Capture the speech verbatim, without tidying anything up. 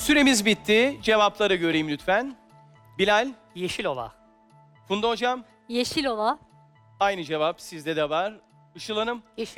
Süremiz bitti. Cevapları göreyim lütfen. Bilal, Yeşilova. Funda Hocam, Yeşilova. aynı cevap sizde de var. Işıl Hanım, Yeşil